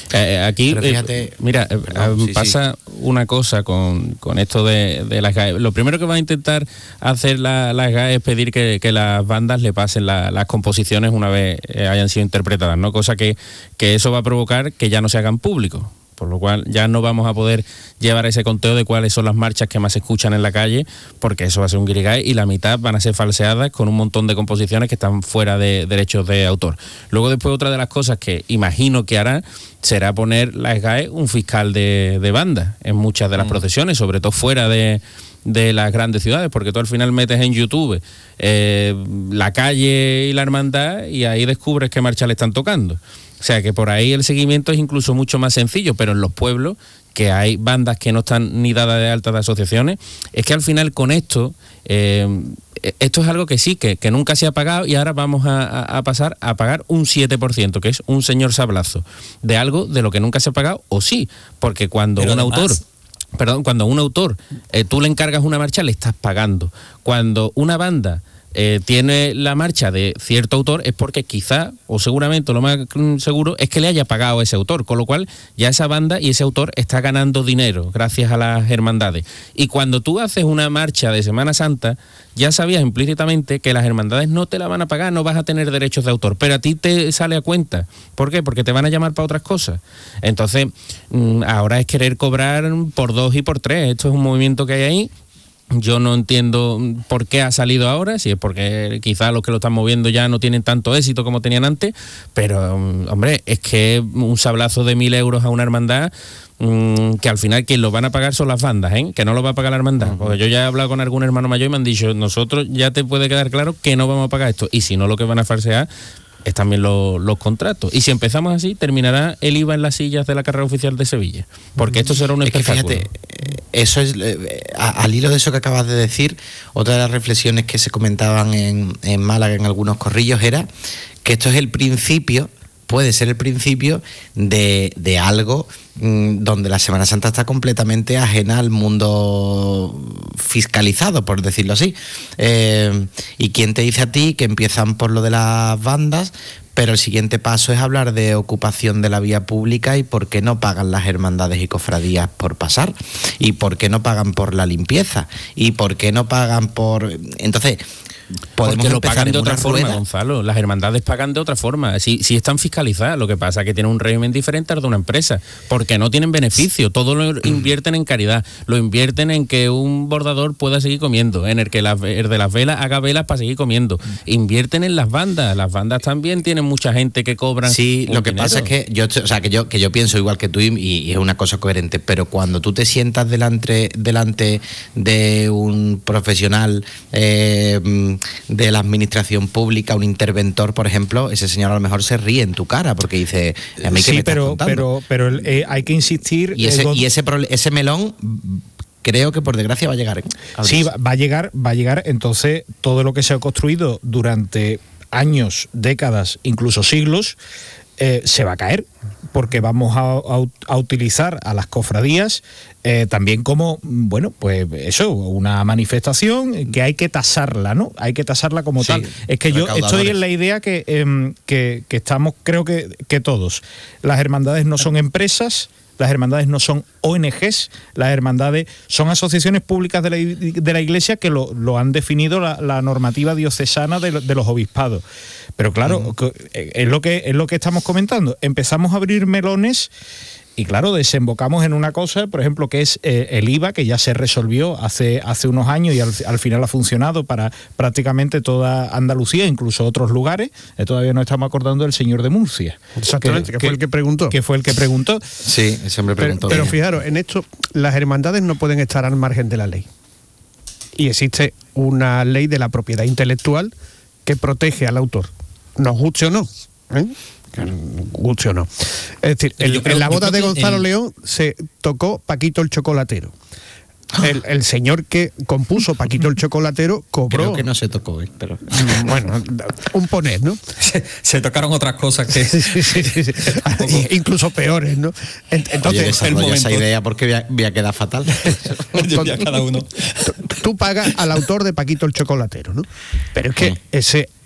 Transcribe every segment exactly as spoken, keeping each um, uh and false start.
Eh, aquí, fíjate, eh, mira, eh, no, sí, pasa sí. una cosa con, con esto de, de las G A E. Lo primero que va a intentar hacer la, las G A E es pedir que, que las bandas le pasen la, las composiciones una vez eh, hayan sido interpretadas, ¿no? Cosa que, que eso va a provocar que ya no se hagan públicos. Por lo cual ya no vamos a poder llevar ese conteo de cuáles son las marchas que más se escuchan en la calle, porque eso va a ser un guirigay y la mitad van a ser falseadas con un montón de composiciones que están fuera de derechos de autor. Luego después otra de las cosas que imagino que hará será poner la S G A E un fiscal de, de banda en muchas de las mm. procesiones, sobre todo fuera de, de las grandes ciudades, porque tú al final metes en YouTube eh, la calle y la hermandad y ahí descubres qué marcha le están tocando. O sea que por ahí el seguimiento es incluso mucho más sencillo, pero en los pueblos, que hay bandas que no están ni dadas de alta de asociaciones, es que al final con esto, eh, esto es algo que sí, que, que nunca se ha pagado y ahora vamos a, a pasar a pagar un siete por ciento, que es un señor sablazo, de algo de lo que nunca se ha pagado, o sí, porque cuando pero un además... autor... Perdón, cuando a un autor eh, tú le encargas una marcha, le estás pagando. Cuando una banda eh, tiene la marcha de cierto autor, es porque quizá, o seguramente, lo más seguro, es que le haya pagado a ese autor, con lo cual ya esa banda y ese autor está ganando dinero gracias a las hermandades. Y cuando tú haces una marcha de Semana Santa, ya sabías implícitamente que las hermandades no te la van a pagar, no vas a tener derechos de autor, pero a ti te sale a cuenta. ¿Por qué? Porque te van a llamar para otras cosas. Entonces, ahora es querer cobrar por dos y por tres. Esto es un movimiento que hay ahí. Yo no entiendo por qué ha salido ahora, si es porque quizás los que lo están moviendo ya no tienen tanto éxito como tenían antes, pero, hombre, es que un sablazo de mil euros a una hermandad, mmm, que al final quien lo van a pagar son las bandas, ¿eh? Que no lo va a pagar la hermandad. Uh-huh. Porque yo ya he hablado con algún hermano mayor y me han dicho, nosotros ya te puede quedar claro que no vamos a pagar esto, y si no, lo que van a falsear es también lo, los contratos. Y si empezamos así, terminará el I V A en las sillas de la carrera oficial de Sevilla. Porque esto será un es espectáculo. Que fíjate, eso es, eh, al hilo de eso que acabas de decir, otra de las reflexiones que se comentaban en, en Málaga en algunos corrillos era que esto es el principio, puede ser el principio de, de algo mmm, donde la Semana Santa está completamente ajena al mundo fiscalizado, por decirlo así. Eh, ¿Y quién te dice a ti que empiezan por lo de las bandas, pero el siguiente paso es hablar de ocupación de la vía pública y por qué no pagan las hermandades y cofradías por pasar? ¿Y por qué no pagan por la limpieza? ¿Y por qué no pagan por...? Entonces... Porque lo pagan de otra forma, rueda. Gonzalo. Las hermandades pagan de otra forma. Si, si están fiscalizadas, lo que pasa es que tienen un régimen diferente al de una empresa, porque no tienen beneficio. Todo lo invierten en caridad, lo invierten en que un bordador pueda seguir comiendo, en el que la, el de las velas haga velas para seguir comiendo. Invierten en las bandas. Las bandas también tienen mucha gente que cobran. Sí, lo que dinero. Pasa es que yo, o sea, que yo, que yo pienso igual que tú y, y es una cosa coherente, pero cuando tú te sientas delante, delante de un profesional eh, de la administración pública, un interventor, por ejemplo, ese señor a lo mejor se ríe en tu cara porque dice, a mí sí, que me pero, estás pero pero eh, hay que insistir y ese, eh, y ese, ese melón creo que por desgracia va a llegar, ¿eh? A sí, va, va a llegar, va a llegar. Entonces todo lo que se ha construido durante años, décadas, incluso siglos, eh, se va a caer, porque vamos a, a, a utilizar a las cofradías eh, también como, bueno, pues eso, una manifestación que hay que tasarla, ¿no? Hay que tasarla como sí, tal. Es que yo estoy en la idea que, eh, que, que estamos, creo que, que todos. Las hermandades no son empresas, las hermandades no son O N Ges, las hermandades son asociaciones públicas de la, de la Iglesia que lo, lo han definido la, la normativa diocesana de, de los obispados. Pero claro, uh-huh. es lo que es lo que estamos comentando. Empezamos a abrir melones y claro, desembocamos en una cosa, por ejemplo, que es eh, el I V A, que ya se resolvió hace, hace unos años y al, al final ha funcionado para prácticamente toda Andalucía, incluso otros lugares. Eh, todavía no estamos acordando del señor de Murcia. Exactamente, que, que fue el que preguntó. Que fue el que preguntó. Sí, ese hombre preguntó. Pero, pero fijaros, en esto las hermandades no pueden estar al margen de la ley. Y existe una ley de la propiedad intelectual que protege al autor, nos guste o no, ¿eh? Guste o no. Es decir, el, creo, en la boda de Gonzalo el... León se tocó Paquito el Chocolatero. El, el señor que compuso Paquito el Chocolatero cobró. Creo que no se tocó, ¿eh? Pero bueno, un poner, ¿no? Se, se tocaron otras cosas que sí, sí, sí, sí. Incluso peores, ¿no? Entonces, el momento... esa idea porque voy a, voy a quedar fatal. Yo voy a cada uno. Tú pagas al autor de Paquito el Chocolatero, ¿no? Pero es que ese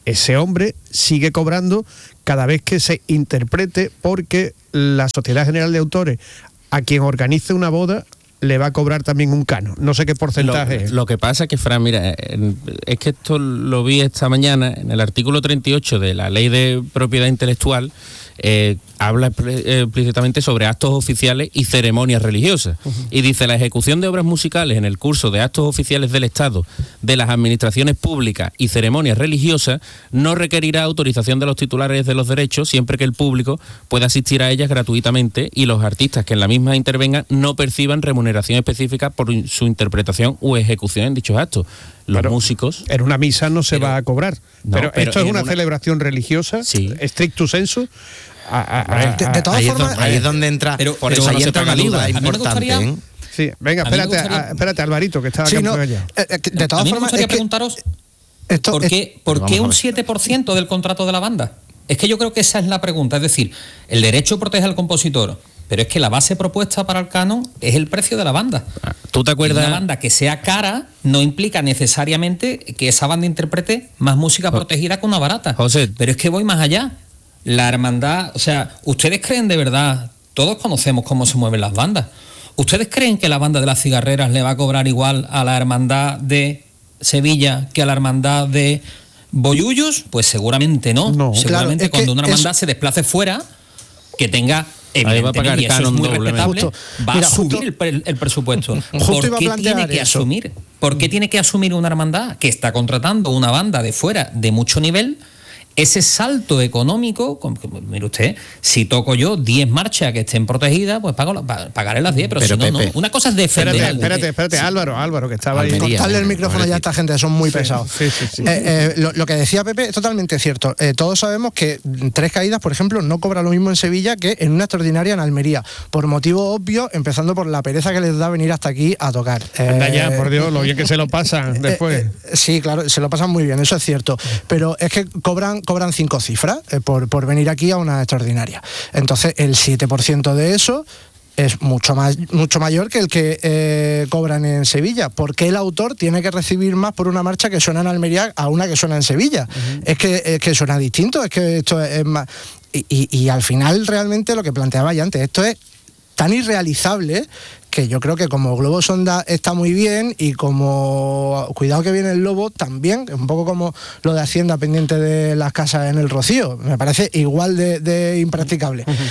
ese hombre sigue cobrando cada vez que se interprete, porque la Sociedad General de Autores, a quien organice una boda, le va a cobrar también un canon. No sé qué porcentaje lo, es. Lo que pasa es que, Fran, mira, es que esto lo vi esta mañana en el artículo treinta y ocho de la Ley de Propiedad Intelectual. Eh, habla explícitamente sobre actos oficiales y ceremonias religiosas. Uh-huh. Y dice: la ejecución de obras musicales en el curso de actos oficiales del Estado, de las administraciones públicas y ceremonias religiosas no requerirá autorización de los titulares de los derechos, siempre que el público pueda asistir a ellas gratuitamente y los artistas que en la misma intervengan no perciban remuneración específica por su interpretación o ejecución en dichos actos. Los pero músicos... En una misa no se pero, va a cobrar. No, pero, pero esto es una, una celebración religiosa, sí. Stricto sensu. A, a, a, de, de todas ahí formas, es donde, ahí es donde entra. Pero, por pero eso no ahí se entra una duda importante. ¿eh? Sí, venga, espérate, a, espérate, Alvarito, que estaba sí, no, allá. Eh, de todas a mí formas, me gustaría es que preguntaros esto, ¿por qué, por qué un siete por ciento del contrato de la banda? Es que yo creo que esa es la pregunta. Es decir, el derecho protege al compositor, pero es que la base propuesta para el canon es el precio de la banda. ¿Tú te acuerdas? Y una banda que sea cara no implica necesariamente que esa banda interprete más música protegida que una barata. José. Pero es que voy más allá. La hermandad, o sea, ¿ustedes creen de verdad? Todos conocemos cómo se mueven las bandas. ¿Ustedes creen que la banda de las cigarreras le va a cobrar igual a la hermandad de Sevilla que a la hermandad de Bollullos? Pues seguramente no. no seguramente claro, cuando una hermandad es... se desplace fuera, que tenga... Ahí va a pagar y eso es muy respetable, justo, va mira, a subir justo, el, el presupuesto. Justo ¿Por qué tiene que eso. asumir? ¿Por qué tiene que asumir una hermandad que está contratando una banda de fuera de mucho nivel ese salto económico? Mire usted, si toco yo diez marchas que estén protegidas, pues pago, pagaré las diez, pero, pero si no, Pepe, no. Una cosa es defender. Espérate, espérate, espérate, sí. Álvaro, Álvaro, que estaba ahí. Cortarle el micrófono ya a esta gente, son muy sí, pesados. Sí, sí, sí. Eh, eh, lo, lo que decía Pepe es totalmente cierto. Eh, todos sabemos que Tres Caídas, por ejemplo, no cobra lo mismo en Sevilla que en una extraordinaria en Almería, por motivo obvio, empezando por la pereza que les da venir hasta aquí a tocar. Eh, Anda ya, por Dios, lo bien que se lo pasan después. Eh, eh, sí, claro, se lo pasan muy bien, eso es cierto. Pero es que cobran, cobran cinco cifras. Por, por venir aquí a una extraordinaria. Entonces, el siete por ciento de eso es mucho más mucho mayor que el que eh, cobran en Sevilla. ¿Por qué el autor tiene que recibir más por una marcha que suena en Almería a una que suena en Sevilla? Uh-huh. Es que, es que suena distinto, es que esto es más... Y, y, y al final, realmente, lo que planteaba ya antes, esto es tan irrealizable que yo creo que como globo sonda está muy bien, y como cuidado que viene el lobo también, un poco como lo de Hacienda pendiente de las casas en el Rocío, me parece igual de, de impracticable. Uh-huh.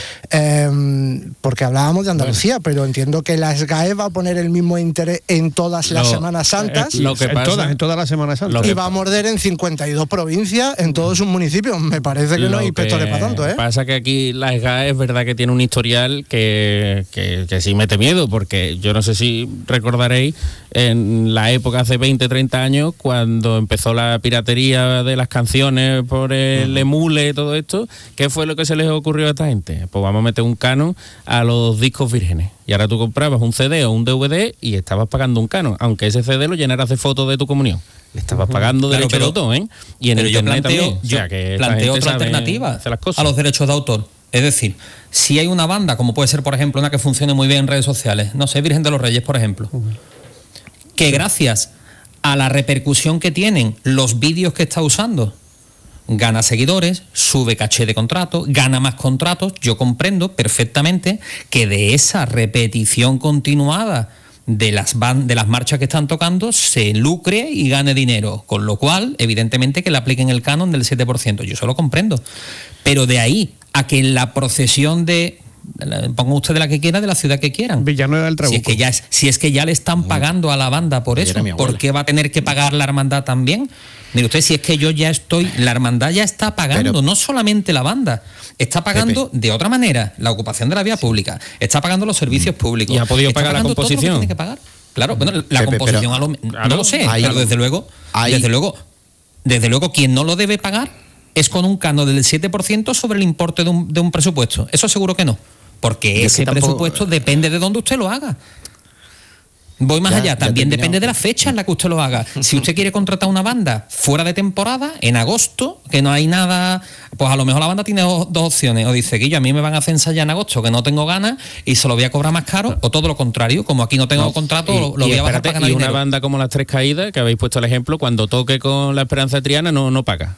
eh, porque hablábamos de Andalucía, bueno, pero entiendo que la S G A E va a poner el mismo interés en todas las lo, Semanas Santas, eh, lo que en, pasa, todas, en todas las Semanas Santas, y va a morder en cincuenta y dos provincias, en todos sus municipios. Me parece que no hay inspectores para tanto, ¿eh? Pasa que aquí la S G A E es verdad que tiene un historial que, que, que sí mete miedo, porque que yo no sé si recordaréis en la época hace veinte, treinta años, cuando empezó la piratería de las canciones por el emule y todo esto, ¿qué fue lo que se les ocurrió a esta gente? Pues vamos a meter un canon a los discos vírgenes. Y ahora tú comprabas un C D o un D V D y estabas pagando un canon, aunque ese C D lo llenaras de fotos de tu comunión. Le estabas pagando claro, derecho de autor, ¿eh? Y en pero internet yo planteo, también. Yo o sea, que planteo otra alternativa a los derechos de autor. Es decir, si hay una banda, como puede ser, por ejemplo, una que funcione muy bien en redes sociales, no sé, Virgen de los Reyes, por ejemplo, uh-huh. que gracias a la repercusión que tienen los vídeos que está usando, gana seguidores, sube caché de contrato, gana más contratos, yo comprendo perfectamente que de esa repetición continuada de las, ban- de las marchas que están tocando se lucre y gane dinero, con lo cual, evidentemente, que le apliquen el canon del siete por ciento, yo eso lo comprendo. Pero de ahí a que en la procesión de, pongan ustedes la que quiera, de la ciudad que quieran, Villanueva del Trabuco, si es que ya, es, si es que ya le están pagando a la banda por eso, ¿por qué va a tener que pagar la hermandad también? Mire usted, si es que yo ya estoy, la hermandad ya está pagando, pero, no solamente la banda, está pagando Pepe. de otra manera la ocupación de la vía pública, está pagando los servicios públicos. ¿Y ha podido pagar la composición? Todo lo que tiene que pagar. Claro, bueno, la Pepe, composición pero, a lo, claro, no lo sé, hay, pero desde luego, hay, desde luego, desde luego quien no lo debe pagar es con un canon del siete por ciento sobre el importe de un, de un presupuesto. Eso seguro que no, porque ese tampoco, presupuesto depende de dónde usted lo haga. Voy más ya, allá, también depende de la fecha en la que usted lo haga. Si usted quiere contratar una banda fuera de temporada, en agosto, que no hay nada, pues a lo mejor la banda tiene dos, dos opciones. O dice, Guillo, a mí me van a hacer ensayar en agosto, que no tengo ganas, y se lo voy a cobrar más caro, o todo lo contrario, como aquí no tengo no, contrato, y, lo, lo voy a bajar para ganar y dinero. Una banda como Las Tres Caídas, que habéis puesto el ejemplo, cuando toque con La Esperanza de Triana no, no paga.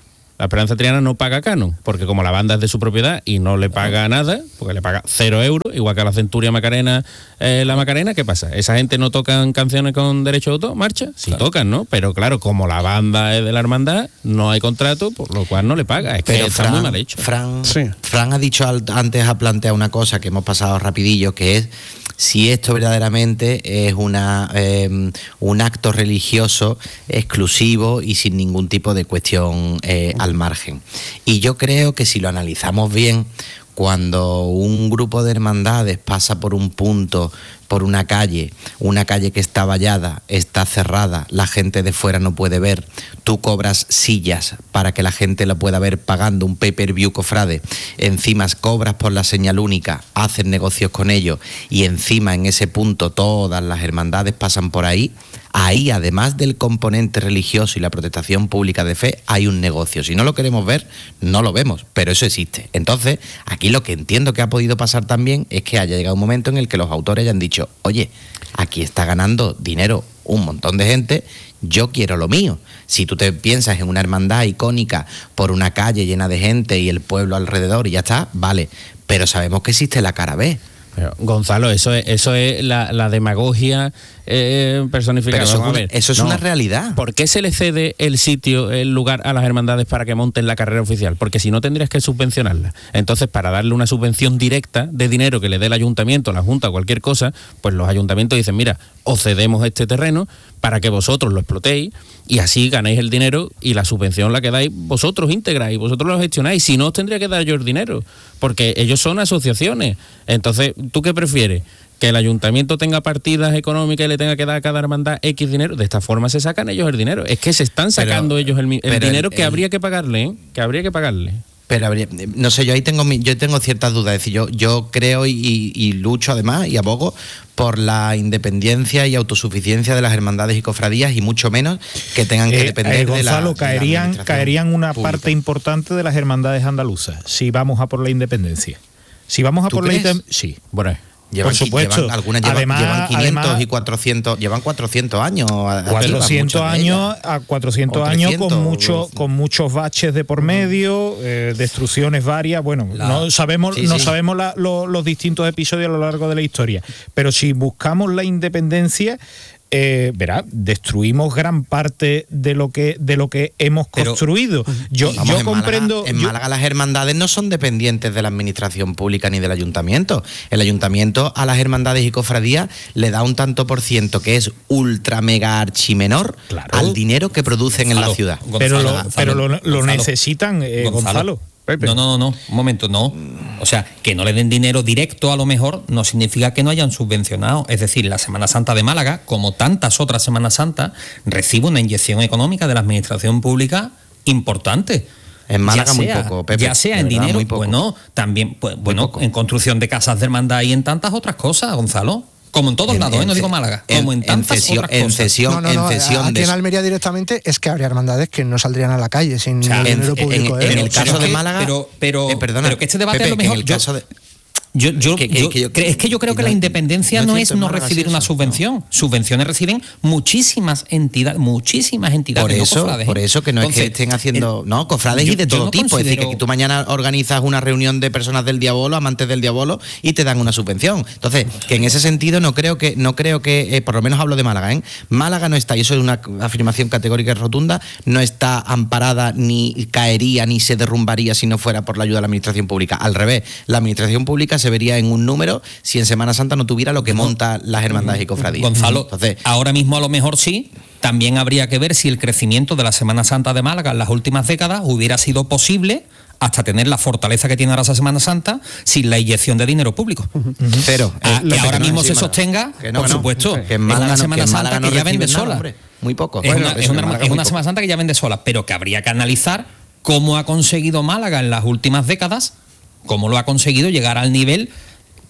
La Esperanza Triana no paga canon, porque como la banda es de su propiedad y no le paga nada, porque le paga cero euros, igual que a la Centuria Macarena, eh, la Macarena, ¿qué pasa? ¿Esa gente no tocan canciones con derecho de autor? ¿Marcha? Sí, claro. Tocan, ¿no? Pero claro, como la banda es de la hermandad, no hay contrato, por lo cual no le paga. Es Pero que está Fran, muy mal hecho. Fran, sí. Fran ha dicho al, antes, ha planteado una cosa que hemos pasado rapidillo, que es si esto verdaderamente es una eh, un acto religioso exclusivo y sin ningún tipo de cuestión eh, al margen. Y yo creo que si lo analizamos bien, cuando un grupo de hermandades pasa por un punto, por una calle, una calle que está vallada, está cerrada, la gente de fuera no puede ver, tú cobras sillas para que la gente la pueda ver pagando un pay-per-view cofrade, encima cobras por la señal única, haces negocios con ellos y encima en ese punto todas las hermandades pasan por ahí, ahí además del componente religioso y la protestación pública de fe hay un negocio. Si no lo queremos ver, no lo vemos, pero eso existe. Entonces, aquí lo que entiendo que ha podido pasar también es que haya llegado un momento en el que los autores hayan dicho, oye, aquí está ganando dinero un montón de gente, yo quiero lo mío. Si tú te piensas en una hermandad icónica por una calle llena de gente y el pueblo alrededor y ya está, vale, pero sabemos que existe la cara B. Pero, Gonzalo, eso es, eso es la, la demagogia eh, personificada. Pero eso, Vamos a ver. eso es no. una realidad. ¿Por qué se le cede el sitio, el lugar a las hermandades para que monten la carrera oficial? Porque si no tendrías que subvencionarla. Entonces, para darle una subvención directa de dinero que le dé el ayuntamiento, la junta, cualquier cosa, pues los ayuntamientos dicen, mira, os cedemos este terreno para que vosotros lo explotéis y así ganéis el dinero y la subvención la que dais vosotros íntegra y vosotros lo gestionáis. Si no, os tendría que dar yo el dinero, porque ellos son asociaciones. Entonces, ¿tú qué prefieres? ¿Que el ayuntamiento tenga partidas económicas y le tenga que dar a cada hermandad X dinero? De esta forma se sacan ellos el dinero. Es que se están sacando pero, ellos el, el dinero el, que el, habría que pagarle, ¿eh? Que habría que pagarle. Pero habría, no sé, yo ahí tengo yo tengo ciertas dudas. Es decir, yo, yo creo y, y lucho además y abogo por la independencia y autosuficiencia de las hermandades y cofradías y mucho menos que tengan que eh, depender eh, Gonzalo, de la, caerían, de la caerían una pública. Parte importante de las hermandades andaluzas si vamos a por la independencia. Si vamos a por crees? la independencia, sí. Bueno, Llevan, por supuesto. Llevan, algunas llevan, además, llevan quinientos además, y cuatrocientos, llevan cuatrocientos años. cuatrocientos años a cuatrocientos años con mucho, con muchos baches de por medio, eh, destrucciones varias. Bueno, la, no sabemos, sí, no sí. sabemos la, lo, los distintos episodios a lo largo de la historia. Pero si buscamos la independencia, Eh, verá, destruimos gran parte de lo que de lo que hemos Pero, construido. Yo, vamos, yo en comprendo. Málaga, en yo, Málaga las hermandades no son dependientes de la administración pública ni del ayuntamiento. El ayuntamiento a las hermandades y cofradías le da un tanto por ciento que es ultra mega archimenor claro. al dinero que producen Gonzalo, en la ciudad. Gonzalo, pero lo, Gonzalo, pero lo, lo Gonzalo, necesitan, eh, Gonzalo. Gonzalo. Pepe. No, no, no, no, un momento, no. O sea, que no le den dinero directo a lo mejor no significa que no hayan subvencionado. Es decir, la Semana Santa de Málaga, como tantas otras Semanas Santas, recibe una inyección económica de la administración pública importante. En Málaga ya muy sea, poco, Pepe. Ya sea en dinero, bueno, también, pues, bueno, en construcción de casas de hermandad y en tantas otras cosas, Gonzalo. Como en todos en, lados, en, ¿eh? No digo Málaga. Como en, en tantas cesión, otras cosas. En cesión, no, no, no, en cesión aquí de... en Almería directamente es que habría hermandades que no saldrían a la calle sin o sea, dinero en, público. En, ¿eh? en el caso de Málaga... Pero, pero, eh, perdona, pero que este debate Pepe, a lo mejor... En el yo, caso de... Yo, yo, que, que, yo, que yo, es que yo creo que, que no, la independencia no, no es no recibir una subvención. No. Subvenciones reciben muchísimas entidades, muchísimas entidades. Por eso, no cofrades, por eso que no Entonces, es que estén haciendo, el, no, cofrades yo, y de todo no tipo. Considero... Es decir, que tú mañana organizas una reunión de personas del diabolo, amantes del diabolo, y te dan una subvención. Entonces, que en ese sentido no creo que, no creo que, eh, por lo menos hablo de Málaga, ¿eh? Málaga no está, y eso es una afirmación categórica y rotunda, no está amparada ni caería ni se derrumbaría si no fuera por la ayuda de la administración pública. Al revés, la administración pública se vería en un número si en Semana Santa no tuviera lo que monta las hermandades y cofradías. Gonzalo, Entonces, ahora mismo a lo mejor sí, también habría que ver si el crecimiento de la Semana Santa de Málaga en las últimas décadas hubiera sido posible hasta tener la fortaleza que tiene ahora esa Semana Santa sin la inyección de dinero público. Pero ah, que ahora mismo no, se sostenga, que no, por no, supuesto, que en Málaga, es una Semana no, que Santa no que ya vende sola. Nada, muy poco. Es Bueno, una, es una, es una Semana Santa que ya vende sola, pero que habría que analizar cómo ha conseguido Málaga en las últimas décadas, cómo lo ha conseguido llegar al nivel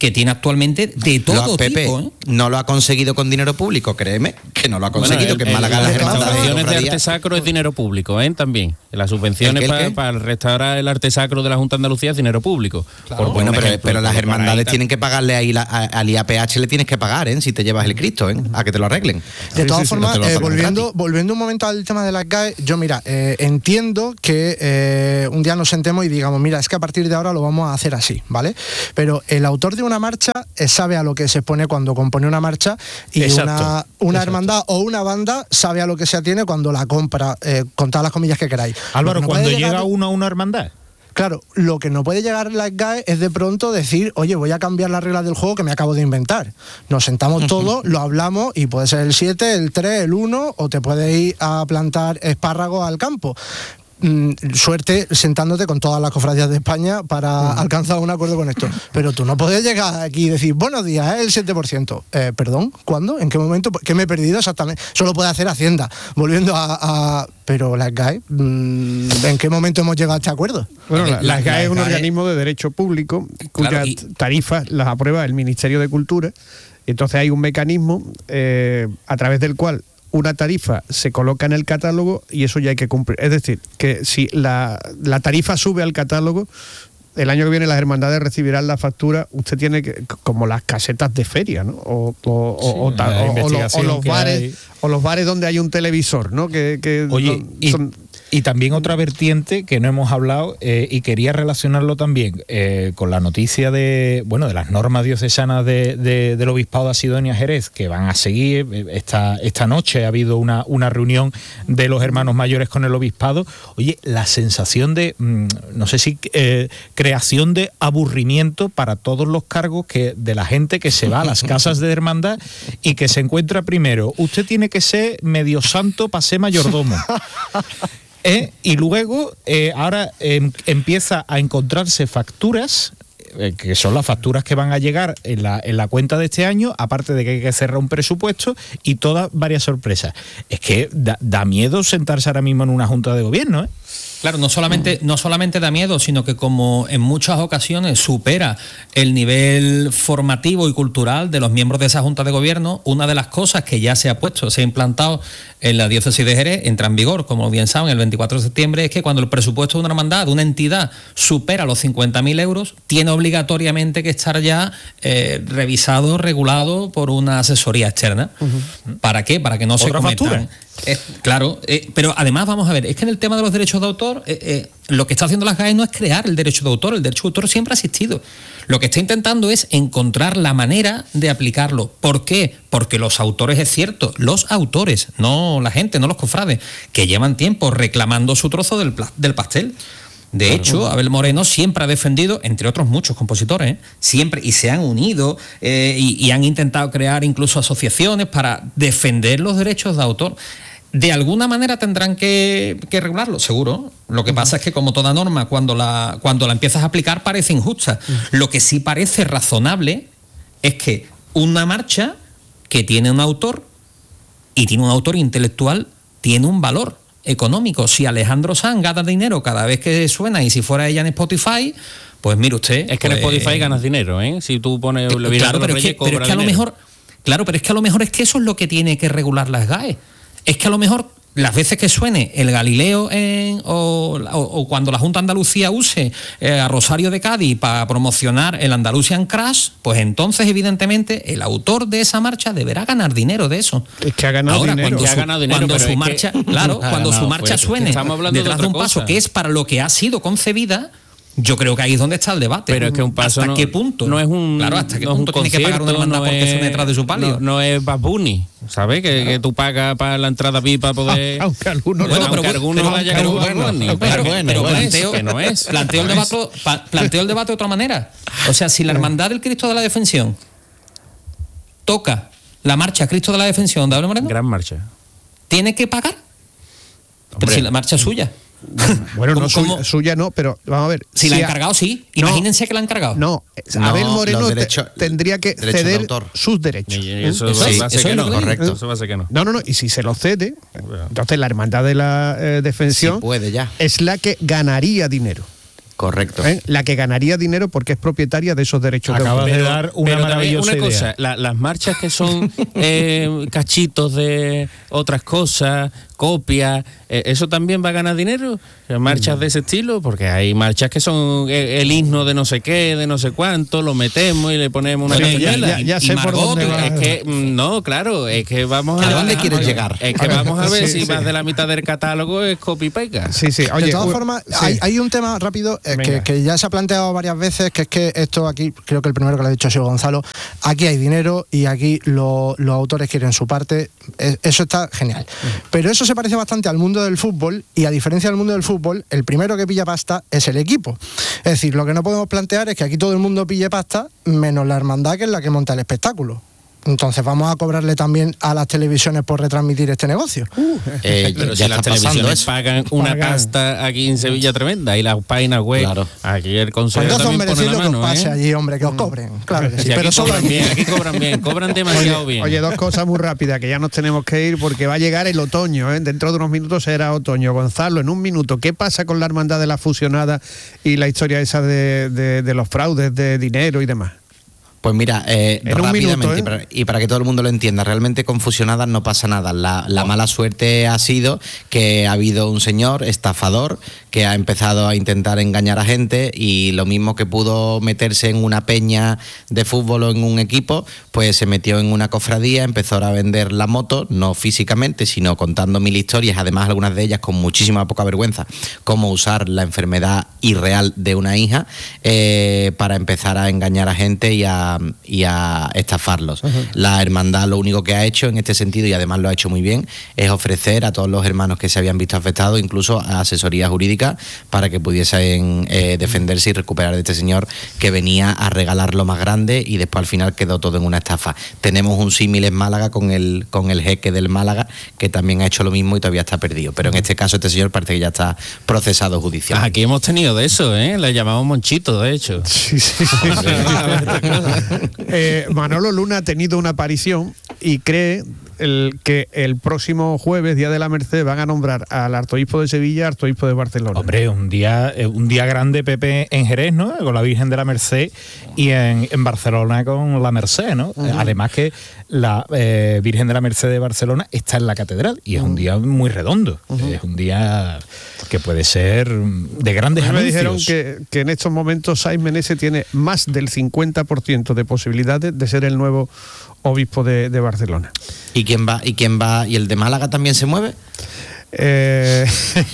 que tiene actualmente de todo Lo, Pepe, tipo. ¿eh? No lo ha conseguido con dinero público, créeme, que no lo ha conseguido, Bueno, que el, en Málaga el, las las hermandades subvenciones de cofradías- arte sacro es dinero público, ¿eh? También. Las subvenciones ¿El qué, el qué? para restaurar el arte sacro de la Junta de Andalucía es dinero público. Claro, Por bueno, un pero, ejemplo, pero las por hermandades ahí, tienen que pagarle ahí la- a- al I A P H, le tienes que pagar, ¿eh? Si te llevas el Cristo, ¿eh? A que te lo arreglen. De Sí, todas sí, sí, formas, no te lo eh, pagan volviendo, gratis. volviendo un momento al tema de las G A E, yo mira, eh, entiendo que eh, un día nos sentemos y digamos, mira, es que a partir de ahora lo vamos a hacer así, ¿vale? Pero el autor de una marcha eh, sabe a lo que se expone cuando compone una marcha y Exacto, una, una exacto. hermandad o una banda sabe a lo que se atiene cuando la compra, eh, con todas las comillas que queráis. Álvaro, Lo que no cuando puede llegar- llega uno a una hermandad. Claro, lo que no puede llegar la G A E es de pronto decir, oye, voy a cambiar las reglas del juego que me acabo de inventar. Nos sentamos todos, lo hablamos y puede ser el siete, el tres, el uno o te puedes ir a plantar espárragos al campo. Mm, suerte sentándote con todas las cofradías de España para alcanzar un acuerdo con esto. Pero tú no puedes llegar aquí y decir, buenos días, es el siete por ciento. Eh, ¿Perdón? ¿Cuándo? ¿En qué momento? ¿Qué me he perdido exactamente? Solo puede hacer Hacienda. Volviendo a... a pero las G A E, mm, ¿en qué momento hemos llegado a este acuerdo? Bueno, la, La- la G A E la es un G A E organismo de derecho público cuyas Claro, y- tarifas las aprueba el Ministerio de Cultura. Entonces hay un mecanismo eh, a través del cual una tarifa se coloca en el catálogo y eso ya hay que cumplir. Es decir, que si la, la tarifa sube al catálogo, el año que viene las hermandades recibirán la factura, usted tiene que, como las casetas de feria, ¿no? O, o, o- o ta- la o- o lo- o investigación los que bares, hay. o los bares donde hay un televisor, ¿no? Que, que Oye, no- y, son- y también otra vertiente que no hemos hablado eh, y quería relacionarlo también eh, con la noticia de bueno de las normas diocesanas de, de- del Obispado de Sidonia Jerez, que van a seguir. Esta, esta noche ha habido una, una reunión de los hermanos mayores con el Obispado. Oye, la sensación de, mm, no sé si eh, creación de aburrimiento para todos los cargos que de la gente que se va a las casas de hermandad y que se encuentra primero. Usted tiene que ser medio santo para ser mayordomo. ¿Eh? Y luego, eh, ahora eh, empieza a encontrarse facturas, eh, que son las facturas que van a llegar en la, en la cuenta de este año, aparte de que hay que cerrar un presupuesto y todas varias sorpresas. Es que da, da miedo sentarse ahora mismo en una junta de gobierno, ¿eh? Claro, no solamente, no solamente da miedo, sino que como en muchas ocasiones supera el nivel formativo y cultural de los miembros de esa Junta de Gobierno, una de las cosas que ya se ha puesto, se ha implantado en la diócesis de Jerez, entra en vigor, como bien saben, el veinticuatro de septiembre, es que cuando el presupuesto de una hermandad, de una entidad, supera los cincuenta mil euros, tiene obligatoriamente que estar ya eh, revisado, regulado por una asesoría externa. Uh-huh. ¿Para qué? Para que no se ¿Otra cometan... factura? Eh, claro, eh, pero además vamos a ver, es que en el tema de los derechos de autor, eh, eh, lo que está haciendo las G A E no es crear el derecho de autor, el derecho de autor siempre ha existido. Lo que está intentando es encontrar la manera de aplicarlo. ¿Por qué? Porque los autores, es cierto, los autores, no la gente, no los cofrades, que llevan tiempo reclamando su trozo del, del pastel. De claro, hecho, Abel Moreno siempre ha defendido, entre otros muchos compositores, ¿eh? siempre, y se han unido eh, y, y han intentado crear incluso asociaciones para defender los derechos de autor. De alguna manera tendrán que, que regularlo, seguro. Lo que uh-huh. pasa es que, como toda norma, cuando la, cuando la empiezas a aplicar parece injusta. Uh-huh. Lo que sí parece razonable es que una marcha que tiene un autor y tiene un autor intelectual tiene un valor económico. Si Alejandro Sanz gana dinero cada vez que suena y si fuera ella en Spotify, pues mire usted... Es que pues, en Spotify ganas dinero, ¿eh? Si tú pones... Que, claro, pero, Reyes, es que, pero es que a lo mejor... Claro, pero es que a lo mejor es que eso es lo que tiene que regular las G A E. Es que a lo mejor las veces que suene el Galileo en, o, o, o cuando la Junta de Andalucía use eh, a Rosario de Cádiz para promocionar el Andalusian Crash, pues entonces evidentemente el autor de esa marcha deberá ganar dinero de eso. Es que ha ganado Ahora, dinero. Cuando que su, ha ganado dinero, cuando pero su es marcha, que claro, cuando ganado, su marcha pues, suene detrás de, de un paso cosa. que es para lo que ha sido concebida, yo creo que ahí es donde está el debate. Pero es que un paso ¿Hasta no, qué punto? No es un Claro, ¿hasta qué no punto tiene que pagar una hermandad no porque es, suene detrás de su palio? No, no es Bad Bunny, ¿sabes? Que, claro. que tú pagas para la entrada V I P para poder... Aunque algunos bueno, no. Aunque algunos vaya con Bad Bunny. Pero, pero, bueno, pero no planteo, es, que no es. Planteo, el debate, pa, planteo el debate de otra manera. O sea, si la Hermandad del Cristo de la Defensión toca la marcha Cristo de la Defensión de Abel Moreno, gran marcha, ¿tiene que pagar? Hombre. Pero si la marcha es suya. Bueno, no suya, suya no, pero vamos a ver. Si, si la han encargado, sí. No, imagínense que la han encargado. No, no Abel Moreno derechos, te, tendría que derecho ceder de autor. sus derechos. Y eso, ¿Eh? eso, eso, va a ser eso que es no, correcto. Eso va a ser que no. No, no, no. Y si se lo cede, entonces la Hermandad de la eh, Defensión sí puede ya. es la que ganaría dinero. Correcto. ¿Eh? La que ganaría dinero porque es propietaria de esos derechos Acabas de autor. de dar una Pero maravillosa una idea. cosa, la- las marchas que son eh, cachitos de otras cosas, copias, eh, ¿eso también va a ganar dinero? Marchas de ese estilo, porque hay marchas que son eh, el himno de no sé qué, de no sé cuánto, lo metemos y le ponemos una Bueno, ya- castañuela. ya- ya Y sé por Margot, dónde va. es que mm, no, claro, es que vamos a ¿A dónde quieres llegar? Es que vamos a ver Sí, si sí. más de la mitad del catálogo es copy pega. Sí, sí. Oye, de todas u- formas, sí. hay, hay un tema rápido eh, que, Venga. que ya se ha planteado varias veces, que es que esto aquí, creo que el primero que lo ha dicho ha sido Gonzalo, aquí hay dinero y aquí lo- los autores quieren su parte, eh, eso está genial. Pero eso se parece bastante al mundo del fútbol y a diferencia del mundo del fútbol, el primero que pilla pasta es el equipo. Es decir, lo que no podemos plantear es que aquí todo el mundo pille pasta, menos la hermandad que es la que monta el espectáculo. Entonces vamos a cobrarle también a las televisiones por retransmitir este negocio. Eh, Pero ya si las está pasando televisiones eso. pagan una Pagan. pasta aquí en Sevilla tremenda y las páginas web, Claro. aquí el Pues consejo entonces os también pone merecéis la lo que os mano, pase ¿eh? allí, hombre, que os cobren. Claro que sí, Si aquí pero solo cobran allí. bien, aquí cobran bien, cobran demasiado bien. Oye, dos cosas muy rápidas, que ya nos tenemos que ir porque va a llegar el otoño, ¿eh? Dentro de unos minutos será otoño. Gonzalo, en un minuto, ¿qué pasa con la hermandad de la fusionada y la historia esa de, de- de los fraudes de dinero y demás? Pues mira, eh, En un rápidamente, minuto, ¿eh? y, para, y para que todo el mundo lo entienda, realmente con fusionadas no pasa nada. La, la mala suerte ha sido que ha habido un señor estafador que ha empezado a intentar engañar a gente y lo mismo que pudo meterse en una peña de fútbol o en un equipo, pues se metió en una cofradía, empezó a vender la moto, no físicamente, sino contando mil historias, además algunas de ellas con muchísima poca vergüenza, cómo usar la enfermedad irreal de una hija eh, para empezar a engañar a gente y a y a estafarlos. Uh-huh. La hermandad lo único que ha hecho en este sentido, y además lo ha hecho muy bien, es ofrecer a todos los hermanos que se habían visto afectados incluso a asesoría jurídica para que pudiesen eh, defenderse y recuperar de este señor que venía a regalar lo más grande y después al final quedó todo en una estafa. Tenemos un símil en Málaga con el, con el jeque del Málaga que también ha hecho lo mismo y todavía está perdido, pero en este caso este señor parece que ya está procesado judicialmente. Aquí hemos tenido de eso, ¿eh? Le llamamos Monchito, de hecho. Sí, sí, sí. eh, Manolo Luna ha tenido una aparición y cree el, que el próximo jueves, Día de la Merced, van a nombrar al arzobispo de Sevilla, arzobispo de Barcelona. Hombre, un día, un día grande, Pepe, en Jerez, ¿no? Con la Virgen de la Merced y en, en Barcelona con la Merced, ¿no? Uh-huh. Además que la eh, Virgen de la Merced de Barcelona está en la catedral y es uh-huh. un día muy redondo. Uh-huh. Es un día que puede ser de grandes anuncios. Me dijeron que, que en estos momentos Saiz Meneses tiene más del cincuenta por ciento de posibilidades de ser el nuevo obispo de, de Barcelona. ¿Y quién va? ¿Y quién va? ¿Y el de Málaga también se mueve? Eh...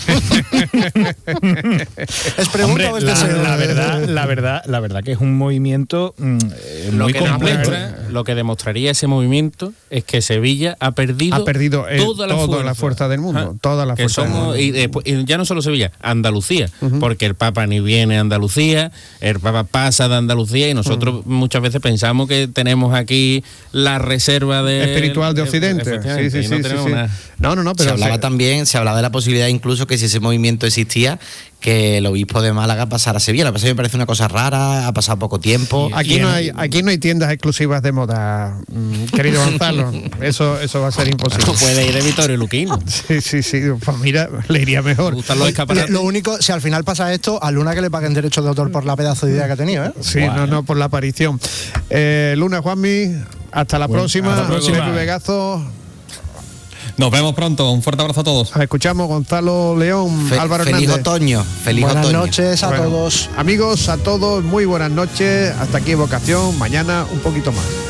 es pregunta. Hombre, la, la verdad, la verdad, la verdad que es un movimiento mm, muy lo que completo. Demuestra, lo que demostraría ese movimiento es que Sevilla ha perdido, ha perdido el, toda, la, toda fuerza. la fuerza del mundo, ¿Ah? toda la que fuerza somos, del mundo. Y, y ya no solo Sevilla, Andalucía, uh-huh. porque el Papa ni viene a Andalucía, el Papa pasa de Andalucía y nosotros uh-huh. muchas veces pensamos que tenemos aquí la reserva de espiritual de Occidente. Sí, sí, sí, no, sí, sí. no, no, no, pero se hablaba se... también, se hablaba de la posibilidad incluso que si ese movimiento existía, que el obispo de Málaga pasara a Sevilla. Lo que pasa es que me parece una cosa rara, ha pasado poco tiempo. Aquí no hay, aquí no hay tiendas exclusivas de moda, querido Gonzalo. Eso, eso va a ser imposible. No puede ir de Vittorio Luquino. Sí, sí, sí. Pues mira, le iría mejor. Los lo único, si al final pasa esto, a Luna que le paguen derechos de autor por la pedazo de idea que ha tenido, ¿eh? Sí, wow. no, no, por la aparición. Eh, Luna, Juanmi, hasta la bueno, próxima. Hasta la próxima. Pepe Vegazo. Nos vemos pronto, un fuerte abrazo a todos. Escuchamos Gonzalo León, Fe, Álvaro feliz Hernández. Otoño, feliz buenas otoño. noches a bueno, todos. Amigos, a todos, muy buenas noches. Hasta aquí Vocación, mañana un poquito más.